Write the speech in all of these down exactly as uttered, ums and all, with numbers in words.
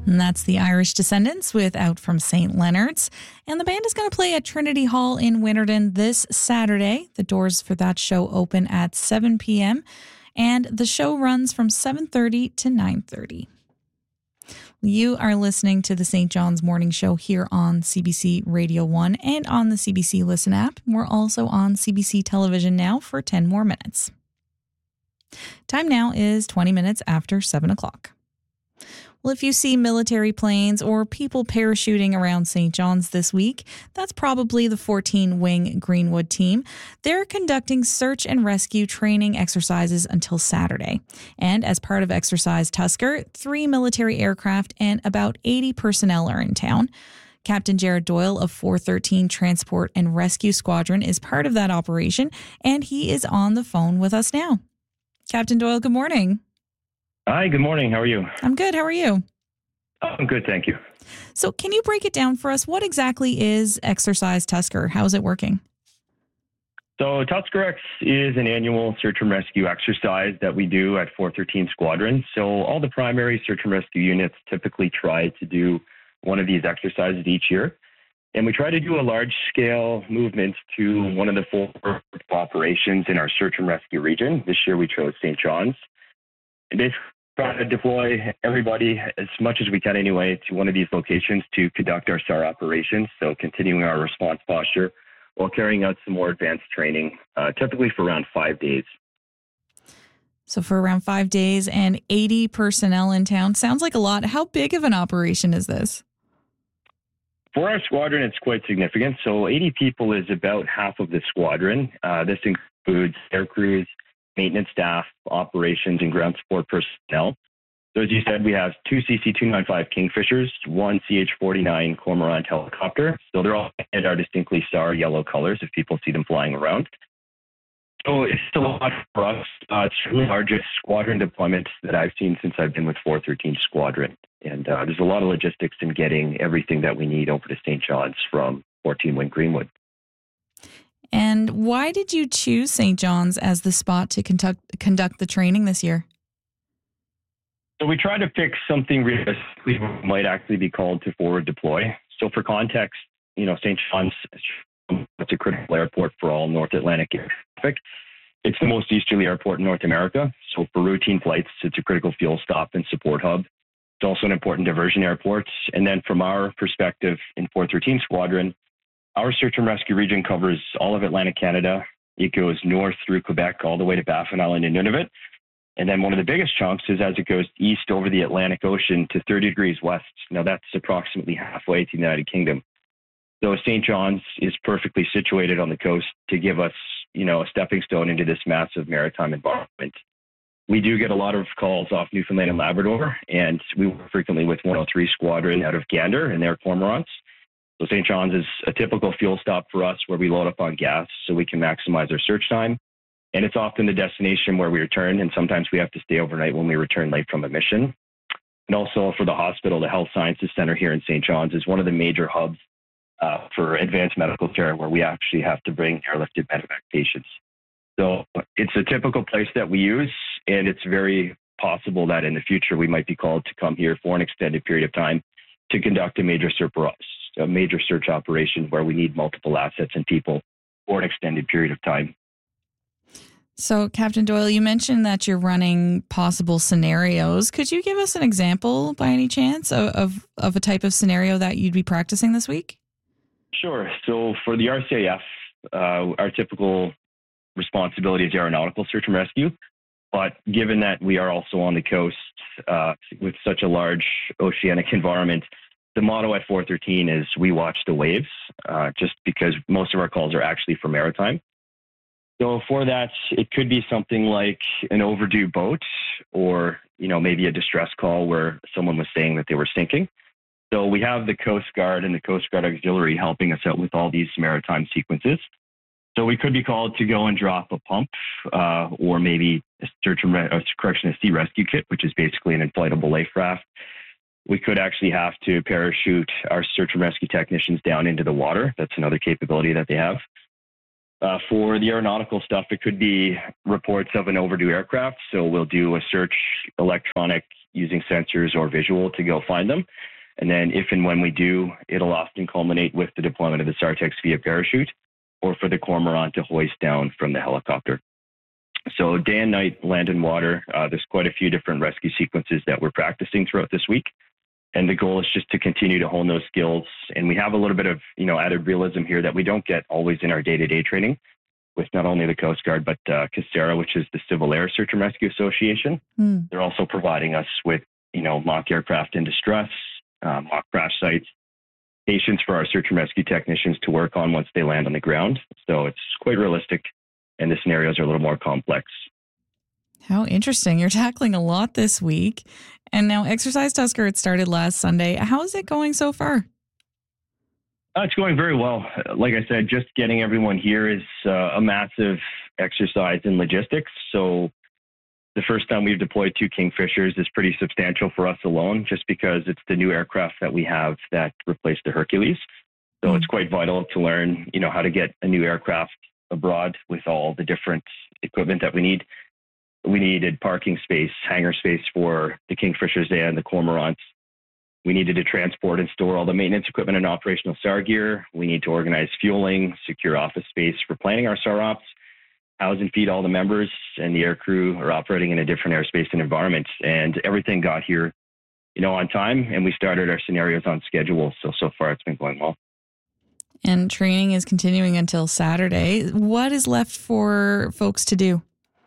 And that's the Irish Descendants with Out from Saint Leonard's. And the band is going to play at Trinity Hall in Winterton this Saturday. The doors for that show open at seven p.m. and the show runs from seven thirty to nine thirty. You are listening to the Saint John's Morning Show here on C B C Radio one and on the C B C Listen app. We're also on C B C Television now for ten more minutes. Time now is twenty minutes after seven o'clock. Well, if you see military planes or people parachuting around Saint John's this week, that's probably the fourteen wing Greenwood team. They're conducting search and rescue training exercises until Saturday. And as part of Exercise Tusker, three military aircraft and about eighty personnel are in town. Captain Jared Doyle of four thirteen Transport and Rescue Squadron is part of that operation, and he is on the phone with us now. Captain Doyle, good morning. Hi, good morning. How are you? I'm good. How are you? I'm good, thank you. So can you break it down for us? What exactly is Exercise Tusker? How is it working? So Tusker X is an annual search and rescue exercise that we do at four thirteen Squadron. So all the primary search and rescue units typically try to do one of these exercises each year. And we try to do a large-scale movement to one of the four operations in our search and rescue region. This year we chose Saint John's. And basically try to deploy everybody as much as we can anyway to one of these locations to conduct our S A R operations, so continuing our response posture while carrying out some more advanced training, uh, typically for around five days. So for around five days and eighty personnel in town. Sounds like a lot. How big of an operation is this? For our squadron, it's quite significant. So eighty people is about half of the squadron. Uh, this includes air crews, maintenance staff, operations, and ground support personnel. So as you said, we have two C C two ninety-five Kingfishers, one C H forty-nine Cormorant helicopter. So they're all painted our distinctly S A R yellow colors if people see them flying around. So it's a lot for us. Uh, it's really the largest squadron deployment that I've seen since I've been with four thirteen Squadron. And uh, there's a lot of logistics in getting everything that we need over to Saint John's from fourteen wing Greenwood. And why did you choose Saint John's as the spot to conduct conduct the training this year? So we tried to pick something realistically what might actually be called to forward deploy. So for context, you know, Saint John's, it's a critical airport for all North Atlantic air traffic. It's the most easterly airport in North America. So for routine flights, it's a critical fuel stop and support hub. It's also an important diversion airport. And then from our perspective in four thirteen Squadron, our search and rescue region covers all of Atlantic Canada. It goes north through Quebec all the way to Baffin Island and Nunavut. And then one of the biggest chunks is as it goes east over the Atlantic Ocean to thirty degrees west. Now that's approximately halfway to the United Kingdom. So Saint John's is perfectly situated on the coast to give us, you know, a stepping stone into this massive maritime environment. We do get a lot of calls off Newfoundland and Labrador, and we work frequently with one oh three Squadron out of Gander and their cormorants. So Saint John's is a typical fuel stop for us where we load up on gas so we can maximize our search time. And it's often the destination where we return, and sometimes we have to stay overnight when we return late from a mission. And also for the hospital, the Health Sciences Center here in Saint John's is one of the major hubs uh, for advanced medical care where we actually have to bring airlifted medevac patients. So it's a typical place that we use, and it's very possible that in the future we might be called to come here for an extended period of time to conduct a major search, a major search operation where we need multiple assets and people for an extended period of time. So, Captain Doyle, you mentioned that you're running possible scenarios. Could you give us an example, by any chance, of, of, of a type of scenario that you'd be practicing this week? Sure. So for the R C A F, uh, our typical responsibility is aeronautical search and rescue. But given that we are also on the coast uh, with such a large oceanic environment, the motto at four thirteen is we watch the waves, uh, just because most of our calls are actually for maritime. So for that, it could be something like an overdue boat or, you know, maybe a distress call where someone was saying that they were sinking. So we have the Coast Guard and the Coast Guard Auxiliary helping us out with all these maritime sequences. So we could be called to go and drop a pump uh, or maybe a search and re- or correction, a sea rescue kit, which is basically an inflatable life raft. We could actually have to parachute our search and rescue technicians down into the water. That's another capability that they have. Uh, for the aeronautical stuff, it could be reports of an overdue aircraft. So we'll do a search electronic using sensors or visual to go find them. And then if and when we do, it'll often culminate with the deployment of the Sartex via parachute or for the Cormorant to hoist down from the helicopter. So day and night, land and water, uh, there's quite a few different rescue sequences that we're practicing throughout this week. And the goal is just to continue to hone those skills. And we have a little bit of, you know, added realism here that we don't get always in our day-to-day training with not only the Coast Guard, but uh, CASERA, which is the Civil Air Search and Rescue Association. Mm. They're also providing us with, you know, mock aircraft in distress, uh, mock crash sites, stations for our search and rescue technicians to work on once they land on the ground. So it's quite realistic, and the scenarios are a little more complex. How interesting. You're tackling a lot this week. And now Exercise Tusker, it started last Sunday. How is it going so far? Uh, it's going very well. Like I said, just getting everyone here is uh, a massive exercise in logistics. So the first time we've deployed two Kingfishers is pretty substantial for us alone, just because it's the new aircraft that we have that replaced the Hercules. So mm-hmm. It's quite vital to learn, you know, how to get a new aircraft abroad with all the different equipment that we need. We needed parking space, hangar space for the Kingfishers and the Cormorants. We needed to transport and store all the maintenance equipment and operational S A R gear. We need to organize fueling, secure office space for planning our S A R ops, house and feed all the members, and the air crew are operating in a different airspace and environment. And everything got here, you know, on time, and we started our scenarios on schedule. So, so far it's been going well. And training is continuing until Saturday. What is left for folks to do?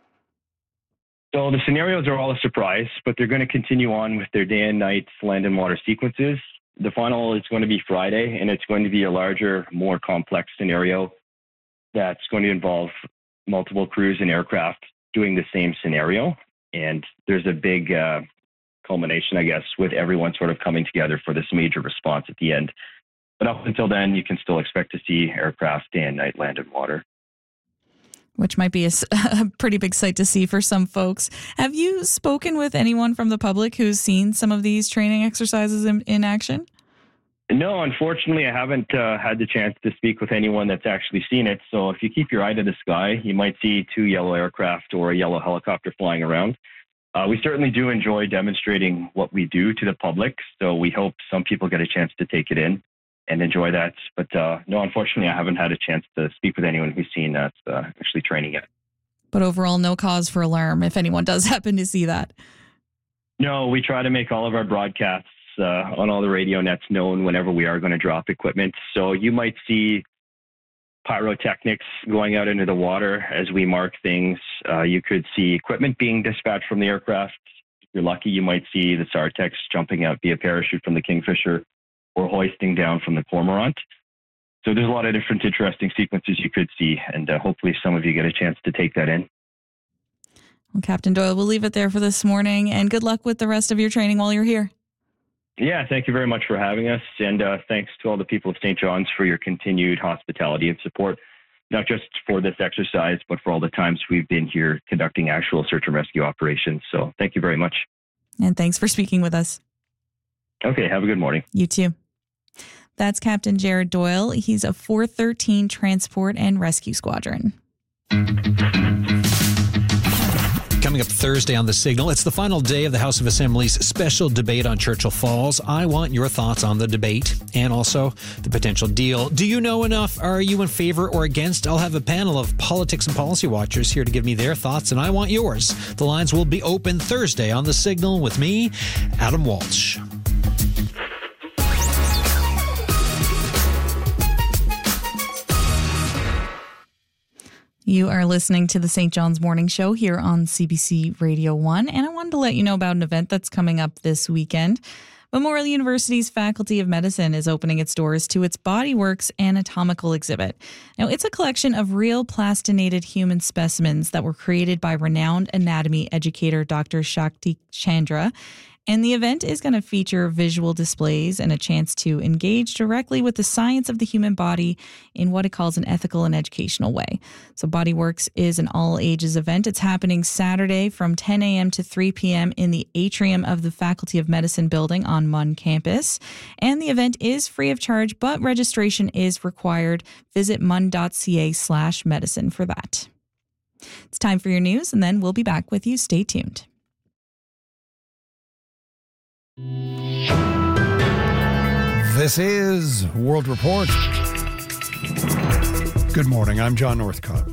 So the scenarios are all a surprise, but they're going to continue on with their day and night land and water sequences. The final is going to be Friday, and it's going to be a larger, more complex scenario that's going to involve multiple crews and aircraft doing the same scenario. And there's a big uh, culmination, I guess, with everyone sort of coming together for this major response at the end. But up until then, you can still expect to see aircraft day and night land and water. Which might be a, a pretty big sight to see for some folks. Have you spoken with anyone from the public who's seen some of these training exercises in, in action? No, unfortunately, I haven't uh, had the chance to speak with anyone that's actually seen it. So if you keep your eye to the sky, you might see two yellow aircraft or a yellow helicopter flying around. Uh, we certainly do enjoy demonstrating what we do to the public. So we hope some people get a chance to take it in and enjoy that. But uh, no, unfortunately, I haven't had a chance to speak with anyone who's seen us uh, actually training yet. But overall, no cause for alarm if anyone does happen to see that. No, we try to make all of our broadcasts uh, on all the radio nets known whenever we are going to drop equipment. So you might see pyrotechnics going out into the water as we mark things. Uh, you could see equipment being dispatched from the aircraft. If you're lucky, you might see the Sartex jumping out via parachute from the Kingfisher or hoisting down from the Cormorant. So there's a lot of different interesting sequences you could see, and uh, hopefully some of you get a chance to take that in. Well, Captain Doyle, we'll leave it there for this morning, and good luck with the rest of your training while you're here. Yeah, thank you very much for having us, and uh, thanks to all the people of Saint John's for your continued hospitality and support, not just for this exercise, but for all the times we've been here conducting actual search and rescue operations. So thank you very much. And thanks for speaking with us. Okay, have a good morning. You too. That's Captain Jared Doyle. He's a four thirteen Transport and Rescue Squadron. Coming up Thursday on The Signal, it's the final day of the House of Assembly's special debate on Churchill Falls. I want your thoughts on the debate and also the potential deal. Do you know enough? Are you in favor or against? I'll have a panel of politics and policy watchers here to give me their thoughts, and I want yours. The lines will be open Thursday on The Signal with me, Adam Walsh. You are listening to the Saint John's Morning Show here on C B C Radio one, and I wanted to let you know about an event that's coming up this weekend. Memorial University's Faculty of Medicine is opening its doors to its Bodyworks anatomical exhibit. Now, it's a collection of real plastinated human specimens that were created by renowned anatomy educator Doctor Shakti Chandra. And the event is going to feature visual displays and a chance to engage directly with the science of the human body in what it calls an ethical and educational way. So BodyWorks is an all-ages event. It's happening Saturday from ten a.m. to three p.m. in the atrium of the Faculty of Medicine building on M U N campus. And the event is free of charge, but registration is required. Visit mun.ca slash medicine for that. It's time for your news, and then we'll be back with you. Stay tuned. This is World Report. Good morning, I'm John Northcott.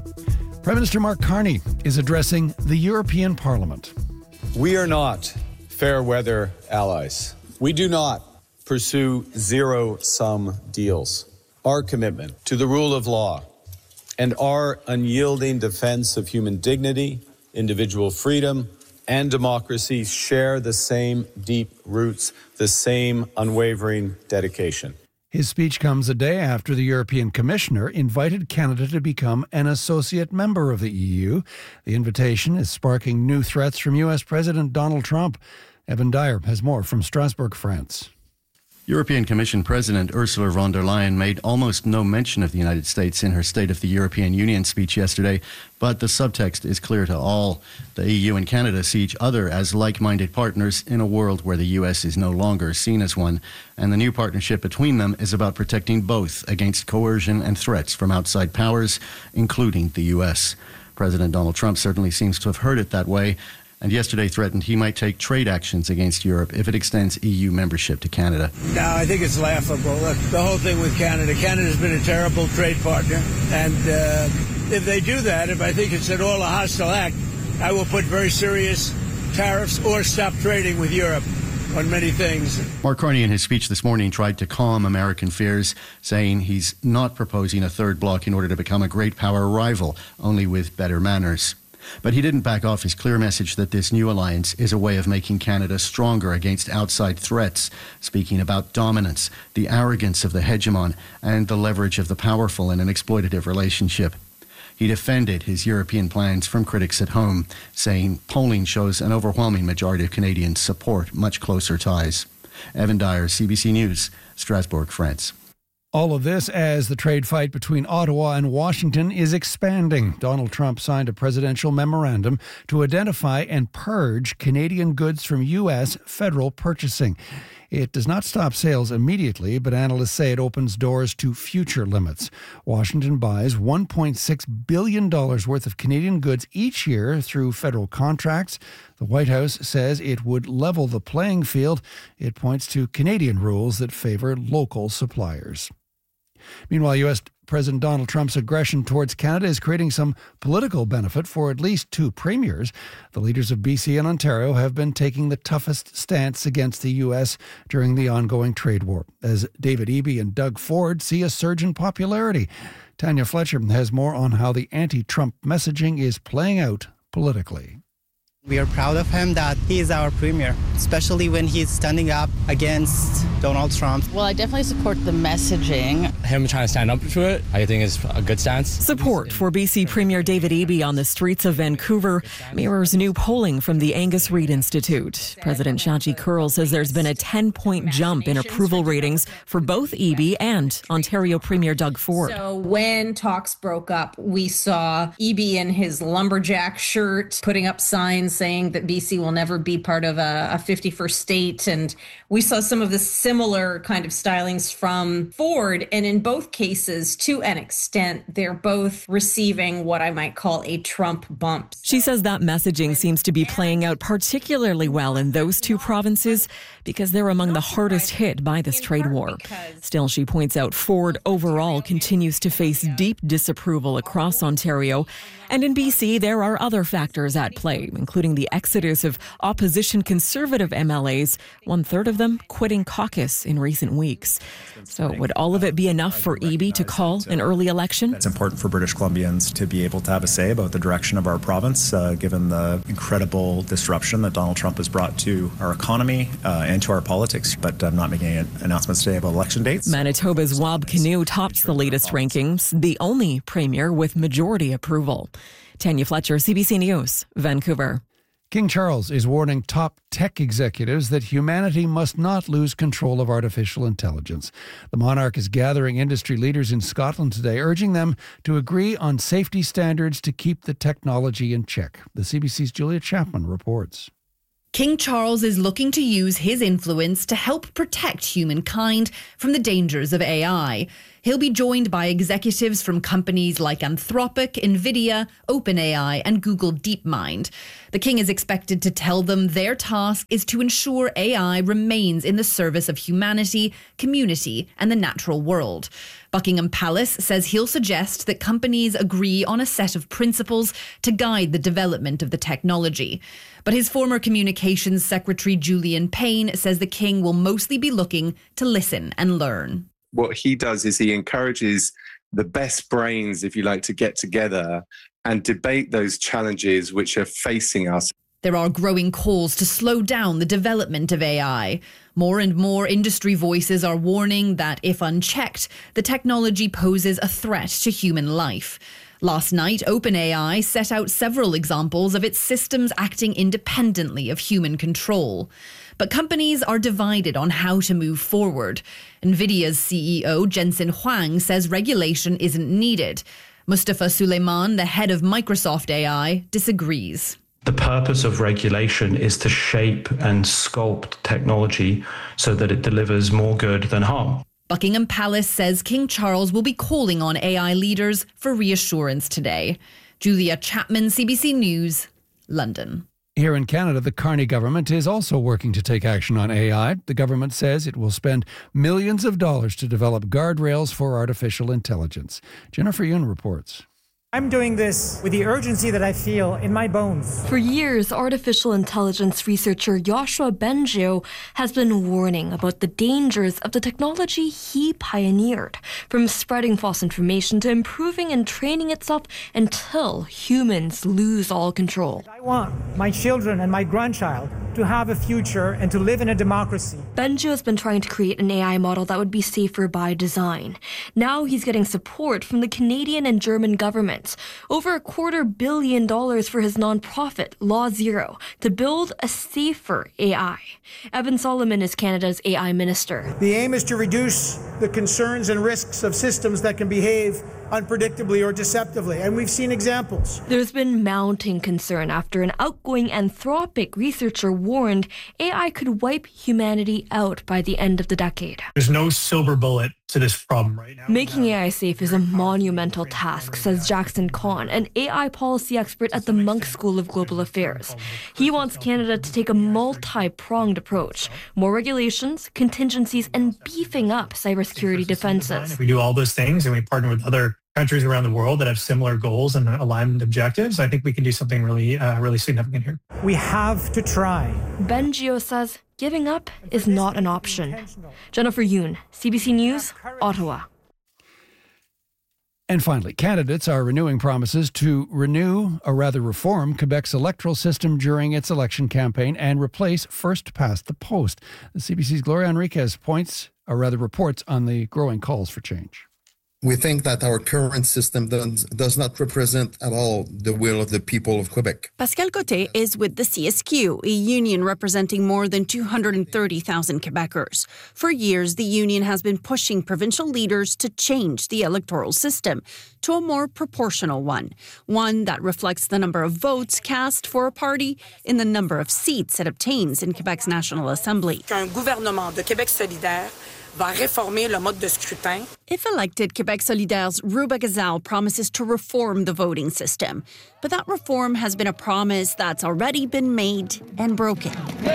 Prime Minister Mark Carney is addressing the European Parliament. We are not fair weather allies. We do not pursue zero-sum deals. Our commitment to the rule of law and our unyielding defense of human dignity, individual freedom, and democracy share the same deep roots, the same unwavering dedication. His speech comes a day after the European Commissioner invited Canada to become an associate member of the E U. The invitation is sparking new threats from U S President Donald Trump. Evan Dyer has more from Strasbourg, France. European Commission President Ursula von der Leyen made almost no mention of the United States in her State of the European Union speech yesterday, but the subtext is clear to all. The E U and Canada see each other as like-minded partners in a world where the U S is no longer seen as one, and the new partnership between them is about protecting both against coercion and threats from outside powers, including the U S. President Donald Trump certainly seems to have heard it that way, and yesterday threatened he might take trade actions against Europe if it extends E U membership to Canada. No, I think it's laughable. Look, the whole thing with Canada, Canada's been a terrible trade partner, and uh, if they do that, if I think it's at all a hostile act, I will put very serious tariffs or stop trading with Europe on many things. Mark Carney in his speech this morning tried to calm American fears, saying he's not proposing a third bloc in order to become a great power rival, only with better manners. But he didn't back off his clear message that this new alliance is a way of making Canada stronger against outside threats, speaking about dominance, the arrogance of the hegemon, and the leverage of the powerful in an exploitative relationship. He defended his European plans from critics at home, saying polling shows an overwhelming majority of Canadians support much closer ties. Evan Dyer, C B C News, Strasbourg, France. All of this as the trade fight between Ottawa and Washington is expanding. Donald Trump signed a presidential memorandum to identify and purge Canadian goods from U S federal purchasing. It does not stop sales immediately, but analysts say it opens doors to future limits. Washington buys one point six billion dollars worth of Canadian goods each year through federal contracts. The White House says it would level the playing field. It points to Canadian rules that favor local suppliers. Meanwhile, U S President Donald Trump's aggression towards Canada is creating some political benefit for at least two premiers. The leaders of B C and Ontario have been taking the toughest stance against the U S during the ongoing trade war, as David Eby and Doug Ford see a surge in popularity. Tanya Fletcher has more on how the anti-Trump messaging is playing out politically. We are proud of him that he is our premier, especially when he's standing up against Donald Trump. Well, I definitely support the messaging. Him trying to stand up to it, I think is a good stance. Support for B C Premier David Eby on the streets of Vancouver mirrors new polling from the Angus Reid Institute. President Shachi Kurl says there's been a ten-point jump in approval ratings for both Eby and Ontario Premier Doug Ford. So when talks broke up, we saw Eby in his lumberjack shirt putting up signs saying that B C will never be part of a, a fifty-first state. And we saw some of the similar kind of stylings from Ford. And in both cases, to an extent, they're both receiving what I might call a Trump bump. She says that messaging seems to be playing out particularly well in those two provinces because they're among the hardest hit by this trade war. Still, she points out Ford overall continues to face deep disapproval across Ontario. And in B C, there are other factors at play, including the exodus of opposition Conservative M L As, one third of them quitting caucus in recent weeks. So would all of it be enough for Eby to call an early election? It's important for British Columbians to be able to have a say about the direction of our province, uh, given the incredible disruption that Donald Trump has brought to our economy uh, and to our politics. But I'm not making any announcements today about election dates. Manitoba's Wab Kinew tops the latest rankings, the only premier with majority approval. Tanya Fletcher, C B C News, Vancouver. King Charles is warning top tech executives that humanity must not lose control of artificial intelligence. The monarch is gathering industry leaders in Scotland today, urging them to agree on safety standards to keep the technology in check. The C B C's Julia Chapman reports. King Charles is looking to use his influence to help protect humankind from the dangers of A I. He'll be joined by executives from companies like Anthropic, Nvidia, OpenAI, and Google DeepMind. The king is expected to tell them their task is to ensure A I remains in the service of humanity, community, and the natural world. Buckingham Palace says he'll suggest that companies agree on a set of principles to guide the development of the technology. But his former communications secretary, Julian Payne, says the king will mostly be looking to listen and learn. What he does is he encourages the best brains, if you like, to get together and debate those challenges which are facing us. There are growing calls to slow down the development of A I. More and more industry voices are warning that if unchecked, the technology poses a threat to human life. Last night, OpenAI set out several examples of its systems acting independently of human control. But companies are divided on how to move forward. Nvidia's C E O, Jensen Huang, says regulation isn't needed. Mustafa Suleiman, the head of Microsoft A I, disagrees. The purpose of regulation is to shape and sculpt technology so that it delivers more good than harm. Buckingham Palace says King Charles will be calling on A I leaders for reassurance today. Julia Chapman, C B C News, London. Here in Canada, the Carney government is also working to take action on A I. The government says it will spend millions of dollars to develop guardrails for artificial intelligence. Jennifer Yoon reports. I'm doing this with the urgency that I feel in my bones. For years, artificial intelligence researcher Yoshua Bengio has been warning about the dangers of the technology he pioneered, from spreading false information to improving and training itself until humans lose all control. I want my children and my grandchild to have a future and to live in a democracy. Bengio has been trying to create an A I model that would be safer by design. Now he's getting support from the Canadian and German governments. Over a quarter billion dollars for his nonprofit, Law Zero, to build a safer A I. Evan Solomon is Canada's A I minister. The aim is to reduce the concerns and risks of systems that can behave unpredictably or deceptively, and we've seen examples. There's been mounting concern after an outgoing Anthropic researcher warned A I could wipe humanity out by the end of the decade. There's no silver bullet to this problem right now. Making A I safe is a monumental task, says Jackson Kahn, an A I policy expert at the Munk School of Global Affairs. He wants Canada to take a multi-pronged approach, more regulations, contingencies, and beefing up cybersecurity defenses. If we do all those things and we partner with other countries around the world that have similar goals and aligned objectives, I think we can do something really, uh, really significant here. We have to try. Bengio says giving up is not an option. Jennifer Yoon, C B C News, Ottawa. And finally, candidates are renewing promises to renew, or rather reform, Quebec's electoral system during its election campaign and replace first past the post. The C B C's Gloria Enriquez points, or rather reports, on the growing calls for change. We think that our current system does, does not represent at all the will of the people of Quebec. Pascal Côté is with the C S Q, a union representing more than two hundred thirty thousand Quebecers. For years, the union has been pushing provincial leaders to change the electoral system to a more proportional one, one that reflects the number of votes cast for a party in the number of seats it obtains in Quebec's National Assembly. Un gouvernement de Québec solidaire va réformer le mode de scrutin. If elected, Québec Solidaire's Rouba Gazal promises to reform the voting system. But that reform has been a promise that's already been made and broken.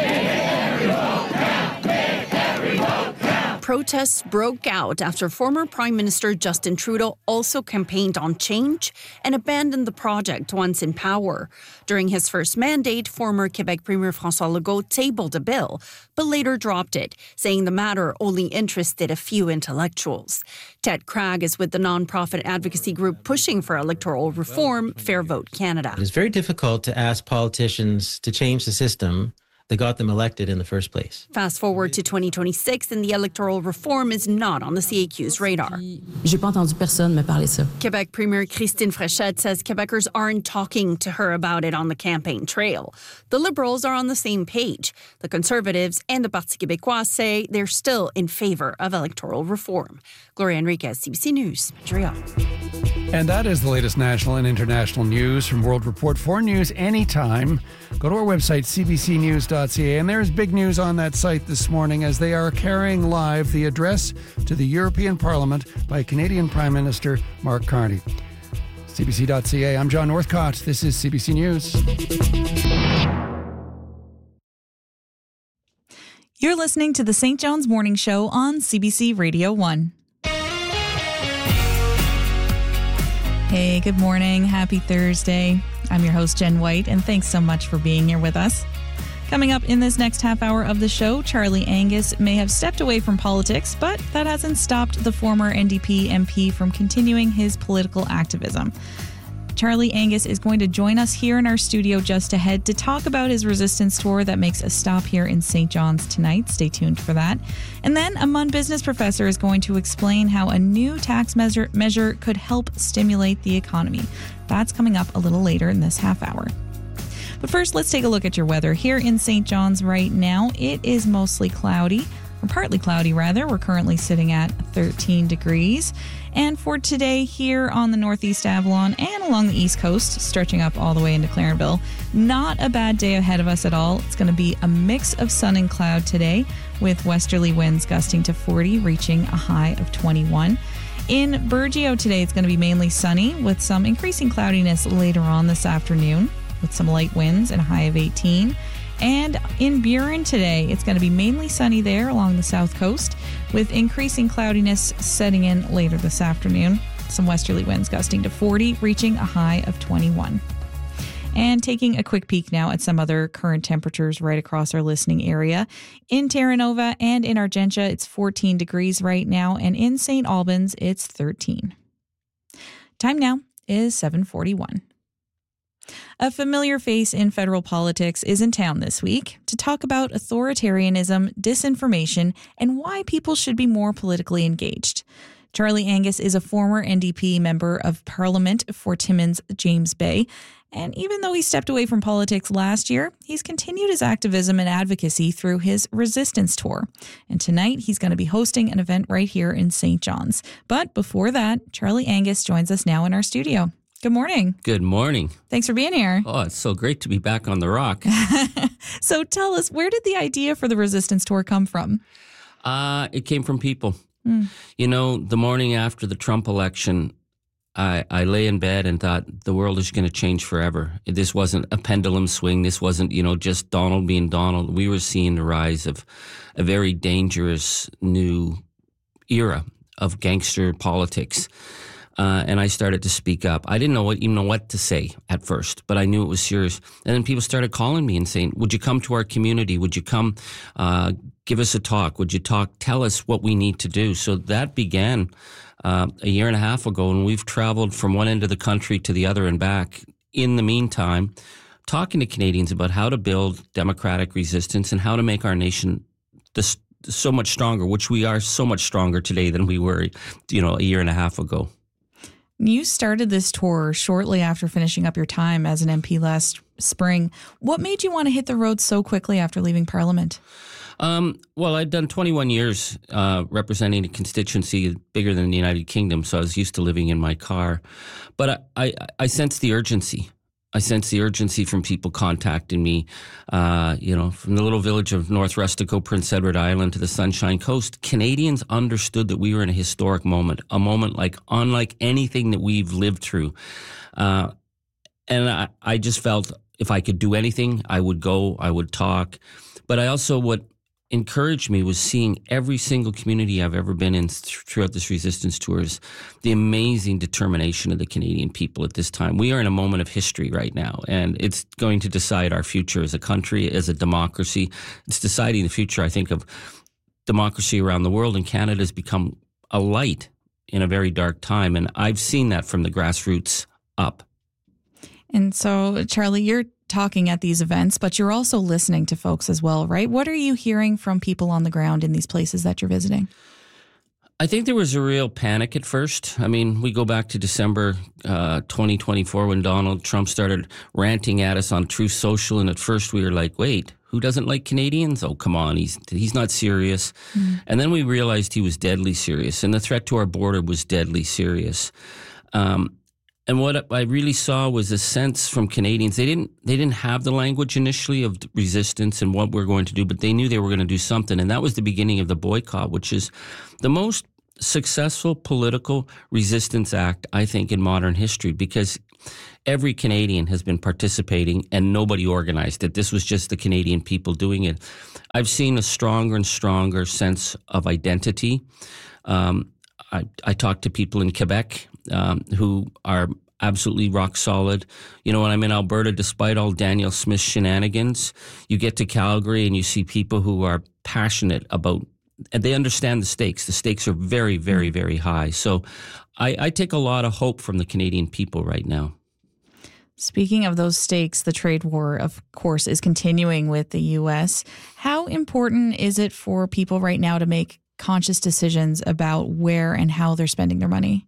Protests broke out after former Prime Minister Justin Trudeau also campaigned on change and abandoned the project once in power. During his first mandate, former Quebec Premier François Legault tabled a bill, but later dropped it, saying the matter only interested a few intellectuals. Ted Cragg is with the nonprofit advocacy group pushing for electoral reform, Fair Vote Canada. It's very difficult to ask politicians to change the system that got them elected in the first place. Fast forward to twenty twenty-six, and the electoral reform is not on the C A Q's radar. J'ai pas entendu personne me parler ça. Quebec Premier Christine Fréchette says Quebecers aren't talking to her about it on the campaign trail. The Liberals are on the same page. The Conservatives and the Parti Québécois say they're still in favor of electoral reform. Gloria Enriquez, C B C News, Montreal. And that is the latest national and international news from World Report. For news anytime, go to our website, c b c news dot c a. And there's big news on that site this morning as they are carrying live the address to the European Parliament by Canadian Prime Minister Mark Carney. c b c dot c a. I'm John Northcott. This is C B C News. You're listening to the Saint John's Morning Show on C B C Radio one. Hey, good morning. Happy Thursday. I'm your host, Jen White, and thanks so much for being here with us. Coming up in this next half hour of the show, Charlie Angus may have stepped away from politics, but that hasn't stopped the former N D P M P from continuing his political activism. Charlie Angus is going to join us here in our studio just ahead to talk about his resistance tour that makes a stop here in Saint John's tonight. Stay tuned for that. And then a Munn business professor is going to explain how a new tax measure, measure could help stimulate the economy. That's coming up a little later in this half hour. But first, let's take a look at your weather. Here in Saint John's right now, it is mostly cloudy, or partly cloudy rather. We're currently sitting at thirteen degrees. And for today here on the Northeast Avalon and along the East Coast, stretching up all the way into Clarenville, not a bad day ahead of us at all. It's going to be a mix of sun and cloud today with westerly winds gusting to forty, reaching a high of twenty-one. In Burgeo today, it's going to be mainly sunny with some increasing cloudiness later on this afternoon with some light winds and a high of eighteen. And in Burin today, it's going to be mainly sunny there along the south coast with increasing cloudiness setting in later this afternoon. Some westerly winds gusting to forty, reaching a high of twenty-one. And taking a quick peek now at some other current temperatures right across our listening area. In Terra Nova and in Argentia, it's fourteen degrees right now, and in Saint Albans, it's thirteen. Time now is seven forty-one. A familiar face in federal politics is in town this week to talk about authoritarianism, disinformation, and why people should be more politically engaged. Charlie Angus is a former N D P member of Parliament for Timmins James Bay, and even though he stepped away from politics last year, he's continued his activism and advocacy through his resistance tour. And tonight, he's going to be hosting an event right here in Saint John's. But before that, Charlie Angus joins us now in our studio. Good morning. Good morning. Thanks for being here. Oh, it's so great to be back on the rock. So tell us, where did the idea for the resistance tour come from? Uh, it came from people. Mm. You know, the morning after the Trump election, I, I lay in bed and thought the world is going to change forever. This wasn't a pendulum swing. This wasn't, you know, just Donald being Donald. We were seeing the rise of a very dangerous new era of gangster politics. Uh, and I started to speak up. I didn't know what, even know what to say at first, but I knew it was serious. And then people started calling me and saying, would you come to our community? Would you come uh, give us a talk? Would you talk? Tell us what we need to do. So that began uh, a year and a half ago, and we've traveled from one end of the country to the other and back. In the meantime, talking to Canadians about how to build democratic resistance and how to make our nation this, so much stronger, which we are so much stronger today than we were, you know, a year and a half ago. You started this tour shortly after finishing up your time as an M P last spring. What made you want to hit the road so quickly after leaving Parliament? Um, well, I'd done twenty-one years uh, representing a constituency bigger than the United Kingdom, so I was used to living in my car. But I, I, I sensed the urgency. I sensed the urgency from people contacting me, uh, you know, from the little village of North Rustico, Prince Edward Island to the Sunshine Coast. Canadians understood that we were in a historic moment, a moment like unlike anything that we've lived through. Uh, and I, I just felt if I could do anything, I would go, I would talk. But I also, what encouraged me was seeing every single community I've ever been in th- throughout this resistance tours, the amazing determination of the Canadian people at this time. We are in a moment of history right now, and it's going to decide our future as a country, as a democracy. It's deciding the future, I think, of democracy around the world, and Canada has become a light in a very dark time, and I've seen that from the grassroots up. And so, Charlie, you're talking at these events, but you're also listening to folks as well, right? What are you hearing from people on the ground in these places that you're visiting? I think there was a real panic at first. I mean, we go back to December uh, twenty twenty-four when Donald Trump started ranting at us on Truth Social, and at first we were like, wait, who doesn't like Canadians? Oh, come on, he's he's not serious. Mm. And then we realized he was deadly serious, and the threat to our border was deadly serious. Um, and what I really saw was a sense from Canadians. They didn't they didn't have the language initially of resistance and what we're going to do, but they knew they were going to do something, and that was the beginning of the boycott, which is the most successful political resistance act, I think, in modern history, because every Canadian has been participating and nobody organized it. This was just the Canadian people doing it. I've seen a stronger and stronger sense of identity. Um, I, I talk to people in Quebec um, who are absolutely rock solid. You know, when I'm in Alberta, despite all Danielle Smith's shenanigans, you get to Calgary and you see people who are passionate about, and they understand the stakes. The stakes are very, very, very high. So I, I take a lot of hope from the Canadian people right now. Speaking of those stakes, the trade war, of course, is continuing with the U S. How important is it for people right now to make conscious decisions about where and how they're spending their money?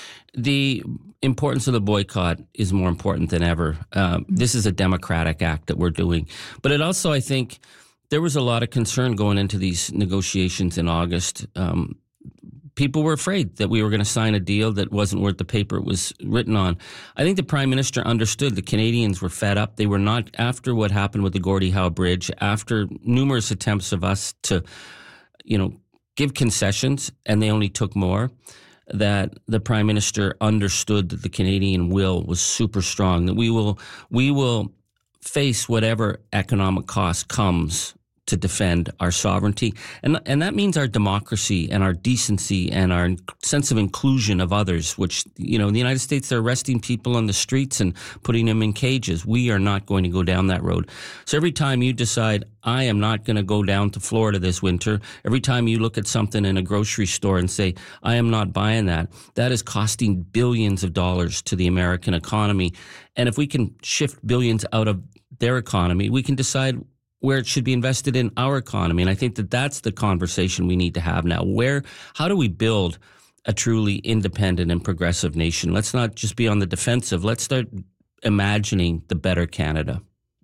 The importance of the boycott is more important than ever. Uh, mm-hmm. This is a democratic act that we're doing. But it also, I think, there was a lot of concern going into these negotiations in August. Um, people were afraid that we were going to sign a deal that wasn't worth the paper it was written on. I think the Prime Minister understood the Canadians were fed up. They were not, after what happened with the Gordie Howe Bridge, after numerous attempts of us to, you know, give concessions, and they only took more, that the Prime Minister understood that the Canadian will was super strong, that we will, we will face whatever economic cost comes to defend our sovereignty. And and that means our democracy and our decency and our sense of inclusion of others, which, you know, in the United States, they're arresting people on the streets and putting them in cages. We are not going to go down that road. So every time you decide, I am not going to go down to Florida this winter, every time you look at something in a grocery store and say, I am not buying that, that is costing billions of dollars to the American economy. And if we can shift billions out of their economy, we can decide where it should be invested in our economy. And I think that that's the conversation we need to have now. Where, how do we build a truly independent and progressive nation? Let's not just be on the defensive. Let's start imagining the better Canada.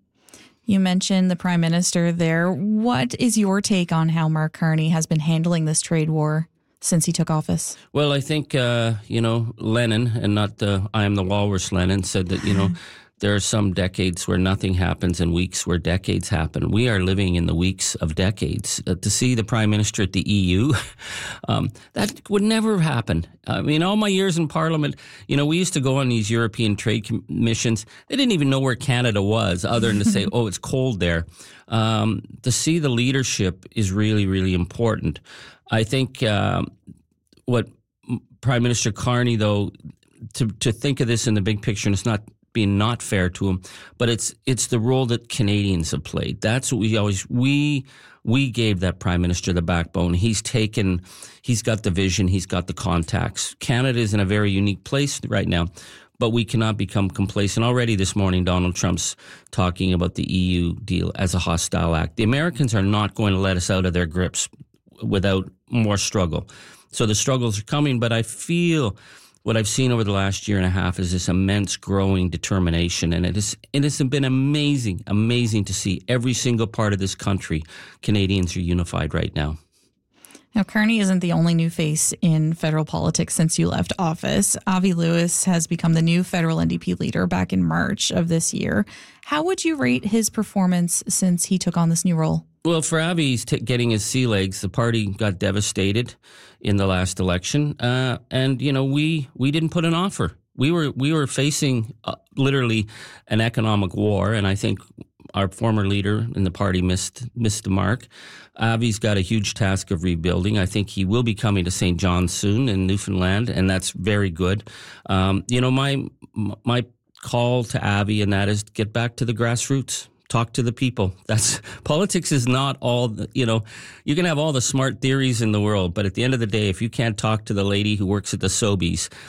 You mentioned the Prime Minister there. What is your take on how Mark Carney has been handling this trade war since he took office? Well, I think, uh, you know, Lenin, and not the I am the walrus Lenin, said that, you know, there are some decades where nothing happens and weeks where decades happen. We are living in the weeks of decades. Uh, to see the Prime Minister at the E U, um, that would never have happened. I mean, all my years in Parliament, you know, we used to go on these European trade commissions. They didn't even know where Canada was other than to say, oh, it's cold there. Um, to see the leadership is really, really important. I think uh, what Prime Minister Carney, though, to, to think of this in the big picture, and it's not being not fair to him, but it's it's the role that Canadians have played. That's what we always we we gave that Prime Minister the backbone. He's taken, he's got the vision, he's got the contacts. Canada is in a very unique place right now, but we cannot become complacent. Already this morning, Donald Trump's talking about the E U deal as a hostile act. The Americans are not going to let us out of their grips without more struggle. So the struggles are coming, but I feel what I've seen over the last year and a half is this immense growing determination. And it, is, it has been amazing, amazing to see every single part of this country. Canadians are unified right now. Now, Carney isn't the only new face in federal politics since you left office. Avi Lewis has become the new federal N D P leader back in March of this year. How would you rate his performance since he took on this new role? Well, for Avi, he's t- getting his sea legs. The party got devastated in the last election, uh, and you know we we didn't put an offer. We were we were facing uh, literally an economic war, and I think our former leader in the party missed missed the mark. Avi's got a huge task of rebuilding. I think he will be coming to Saint John soon in Newfoundland, and that's very good. Um, you know, my my call to Avi, and that is get back to the grassroots. Talk to the people. That's politics is not all, the, you know, you can have all the smart theories in the world, but at the end of the day, if you can't talk to the lady who works at the Sobeys,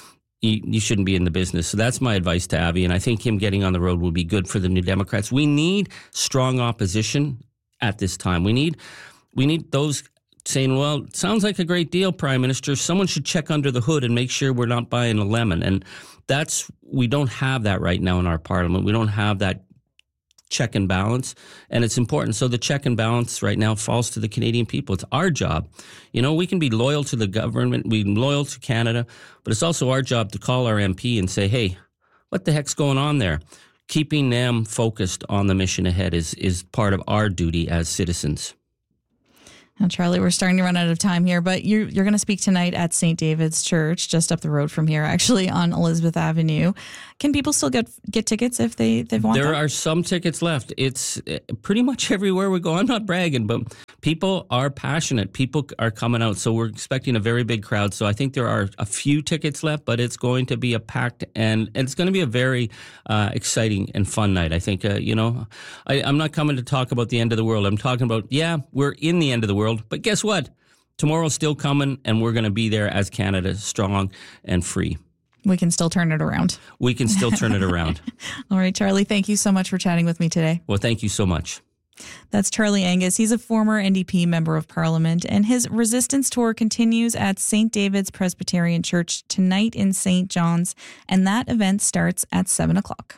you, you shouldn't be in the business. So that's my advice to Avi, and I think him getting on the road will be good for the New Democrats. We need strong opposition at this time. We need we need those saying, well, it sounds like a great deal, Prime Minister. Someone should check under the hood and make sure we're not buying a lemon. And that's, we don't have that right now in our parliament. We don't have that check and balance, and it's important. So the check and balance right now falls to the Canadian people. It's our job. You know, we can be loyal to the government, be loyal to Canada, but it's also our job to call our M P and say, hey, what the heck's going on there? Keeping them focused on the mission ahead is is part of our duty as citizens. Now, Charlie, we're starting to run out of time here, but you're, you're going to speak tonight at Saint David's Church, just up the road from here, actually, on Elizabeth Avenue. Can people still get get tickets if they, they want There them? are some tickets left. It's pretty much everywhere we go. I'm not bragging, but people are passionate. People are coming out, so we're expecting a very big crowd. So I think there are a few tickets left, but it's going to be a packed, and it's going to be a very uh, exciting and fun night. I think, uh, you know, I, I'm not coming to talk about the end of the world. I'm talking about, yeah, we're in the end of the world. But guess what? Tomorrow's still coming, and we're going to be there as Canada, strong and free. We can still turn it around. We can still turn it around. All right, Charlie, thank you so much for chatting with me today. Well, thank you so much. That's Charlie Angus. He's a former N D P member of Parliament, and his resistance tour continues at Saint David's Presbyterian Church tonight in Saint John's, and that event starts at seven o'clock.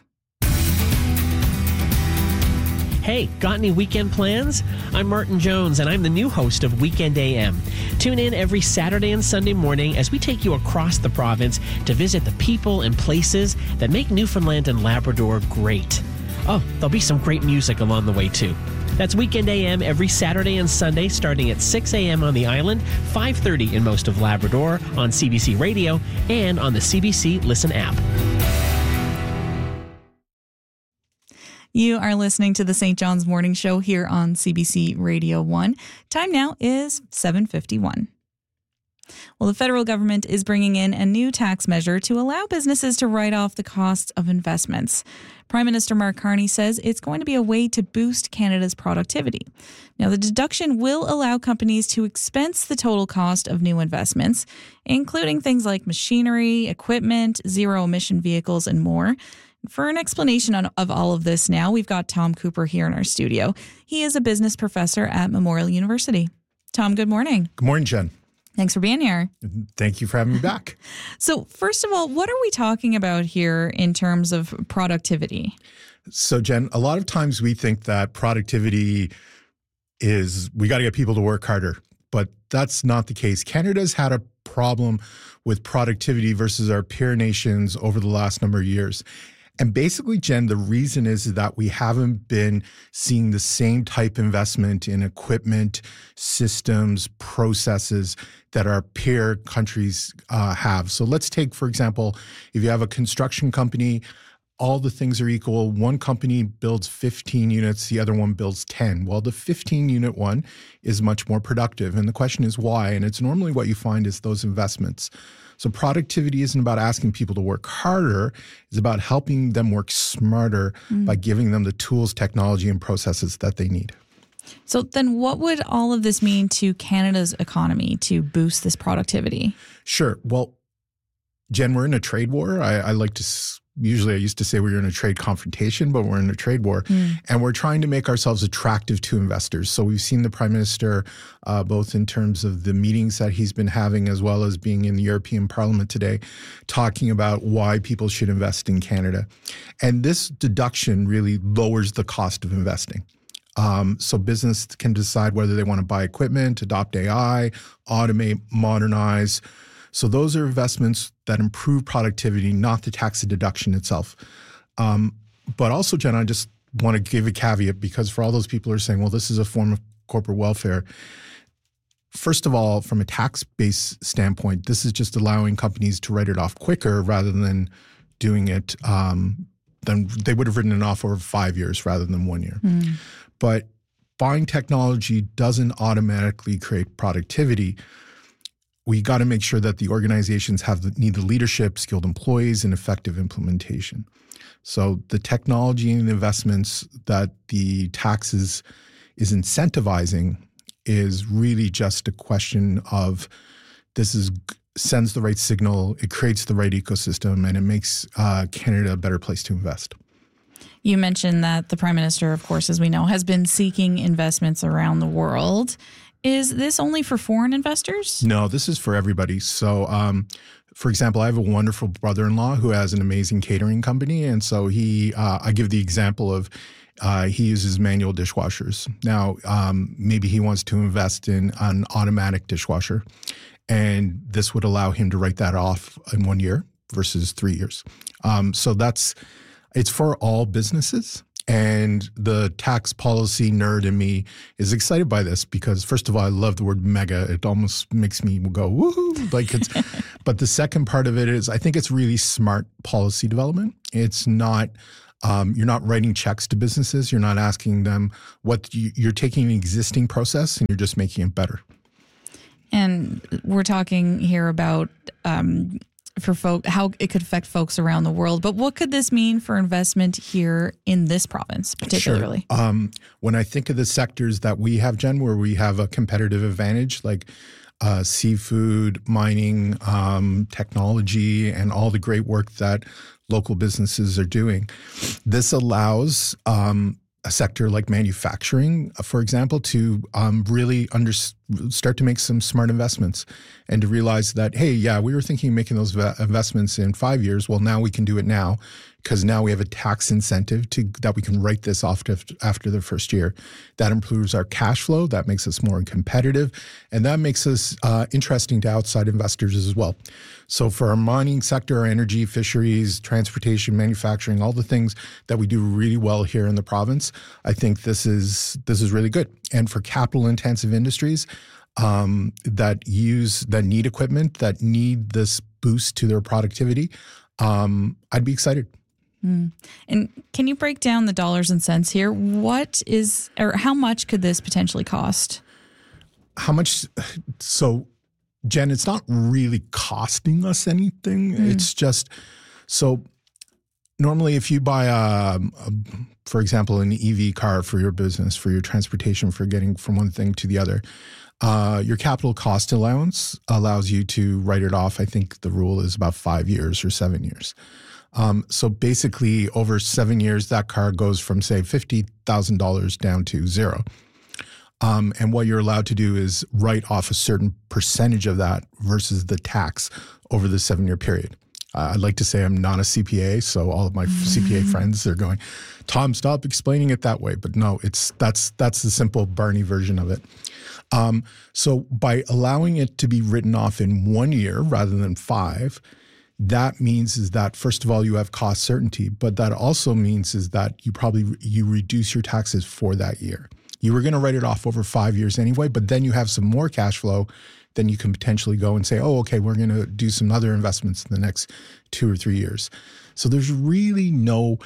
Hey, got any weekend plans? I'm Martin Jones, and I'm the new host of Weekend A M. Tune in every Saturday and Sunday morning as we take you across the province to visit the people and places that make Newfoundland and Labrador great. Oh, there'll be some great music along the way, too. That's Weekend A M every Saturday and Sunday starting at six a.m. on the island, five thirty in most of Labrador, on C B C Radio, and on the C B C Listen app. You are listening to the Saint John's Morning Show here on C B C Radio one. Time now is seven fifty-one. Well, the federal government is bringing in a new tax measure to allow businesses to write off the costs of investments. Prime Minister Mark Carney says it's going to be a way to boost Canada's productivity. Now, the deduction will allow companies to expense the total cost of new investments, including things like machinery, equipment, zero-emission vehicles, and more. For an explanation on, of all of this now, we've got Tom Cooper here in our studio. He is a business professor at Memorial University. Tom, good morning. Good morning, Jen. Thanks for being here. Thank you for having me back. So first of all, what are we talking about here in terms of productivity? So, Jen, a lot of times we think that productivity is we got to get people to work harder, but that's not the case. Canada's had a problem with productivity versus our peer nations over the last number of years. And basically, Jen, the reason is that we haven't been seeing the same type investment in equipment, systems, processes that our peer countries uh, have. So let's take, for example, if you have a construction company, all the things are equal. One company builds fifteen units, the other one builds ten. Well, the fifteen unit one is much more productive. And the question is why? And it's normally what you find is those investments. So productivity isn't about asking people to work harder. It's about helping them work smarter mm. by giving them the tools, technology, and processes that they need. So then what would all of this mean to Canada's economy to boost this productivity? Sure. Well, Jen, we're in a trade war. I, I like to... Usually I used to say we were in a trade confrontation, but we're in a trade war. Mm. And we're trying to make ourselves attractive to investors. So we've seen the Prime Minister, uh, both in terms of the meetings that he's been having, as well as being in the European Parliament today, talking about why people should invest in Canada. And this deduction really lowers the cost of investing. Um, so business can decide whether they want to buy equipment, adopt A I, automate, modernize. So those are investments that improve productivity, not the tax deduction itself. Um, but also, Jen, I just want to give a caveat because for all those people who are saying, well, this is a form of corporate welfare. First of all, from a tax-based standpoint, this is just allowing companies to write it off quicker rather than doing it. Um, then they would have written it off over five years rather than one year. Mm. But buying technology doesn't automatically create productivity. We got to make sure that the organizations have the, need the leadership, skilled employees, and effective implementation. So the technology and investments that the taxes is incentivizing is really just a question of this is sends the right signal, it creates the right ecosystem, and it makes uh, Canada a better place to invest. You mentioned that the Prime Minister, of course, as we know, has been seeking investments around the world. Is this only for foreign investors? No, this is for everybody. So, um, for example, I have a wonderful brother-in-law who has an amazing catering company. And so he, uh, I give the example of uh, he uses manual dishwashers. Now, um, maybe he wants to invest in an automatic dishwasher. And this would allow him to write that off in one year versus three years. Um, so that's, it's for all businesses. And the tax policy nerd in me is excited by this because, first of all, I love the word mega. It almost makes me go, woohoo. Like it's, but the second part of it is I think it's really smart policy development. It's not, um, you're not writing checks to businesses. You're not asking them what you, you're taking an existing process and you're just making it better. And we're talking here about um, for folk how it could affect folks around the world. But what could this mean for investment here in this province, particularly? Sure. Um, when I think of the sectors that we have, Jen, where we have a competitive advantage, like uh, seafood, mining, um, technology, and all the great work that local businesses are doing, this allows um, a sector like manufacturing, for example, to um, really under, start to make some smart investments and to realize that, hey, yeah, we were thinking of making those investments in five years. Well, now we can do it now because now we have a tax incentive to that we can write this off to, after the first year. That improves our cash flow. That makes us more competitive. And that makes us uh, interesting to outside investors as well. So for our mining sector, our energy, fisheries, transportation, manufacturing, all the things that we do really well here in the province, I think this is this is really good. And for capital-intensive industries um, that use, that need equipment, that need this boost to their productivity, um, I'd be excited. Mm. And can you break down the dollars and cents here? What is, or how much could this potentially cost? How much? So, Jen, it's not really costing us anything. Mm. It's just, so normally if you buy, a, a, for example, an E V car for your business, for your transportation, for getting from one thing to the other, uh, your capital cost allowance allows you to write it off. I think the rule is about five years or seven years. Um, so basically over seven years, that car goes from, say, fifty thousand dollars down to zero. Um, and what you're allowed to do is write off a certain percentage of that versus the tax over the seven-year period. Uh, I'd like to say I'm not a C P A, so all of my mm-hmm. C P A friends are going, Tom, stop explaining it that way. But no, it's that's that's the simple Barney version of it. Um, so by allowing it to be written off in one year rather than five, that means is that, first of all, you have cost certainty, but that also means is that you probably, you reduce your taxes for that year. You were going to write it off over five years anyway, but then you have some more cash flow. Then you can potentially go and say, oh, okay, we're going to do some other investments in the next two or three years. So there's really no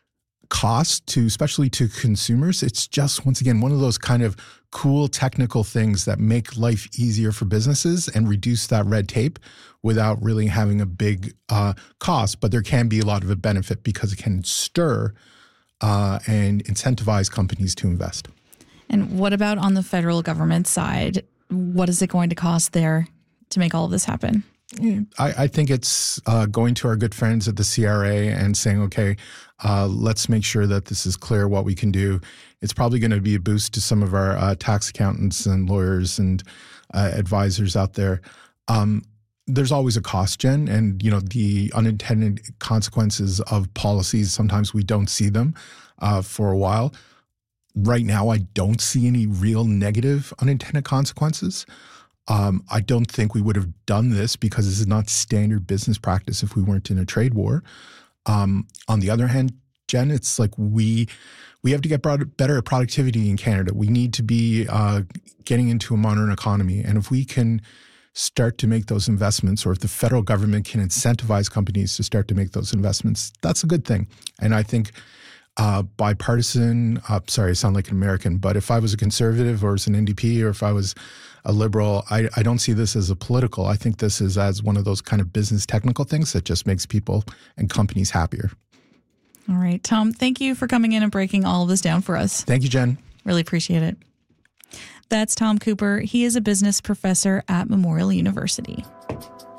cost to, especially to consumers. It's just, once again, one of those kind of cool technical things that make life easier for businesses and reduce that red tape without really having a big uh, cost. But there can be a lot of a benefit because it can stir uh, and incentivize companies to invest. And what about on the federal government side? What is it going to cost there to make all of this happen? I, I think it's uh, going to our good friends at the C R A and saying, okay, uh, let's make sure that this is clear what we can do. It's probably going to be a boost to some of our uh, tax accountants and lawyers and uh, advisors out there. Um, there's always a cost, Jen, and you know the unintended consequences of policies. Sometimes we don't see them uh, for a while. Right now, I don't see any real negative unintended consequences. Um, I don't think we would have done this because this is not standard business practice if we weren't in a trade war. Um, on the other hand, Jen, it's like we we have to get better at productivity in Canada. We need to be uh, getting into a modern economy. And if we can start to make those investments, or if the federal government can incentivize companies to start to make those investments, that's a good thing. And I think Uh, bipartisan, uh, sorry, I sound like an American, but if I was a conservative or as an N D P or if I was a liberal, I, I don't see this as a political. I think this is as one of those kind of business technical things that just makes people and companies happier. All right, Tom, thank you for coming in and breaking all of this down for us. Thank you, Jen. Really appreciate it. That's Tom Cooper. He is a business professor at Memorial University.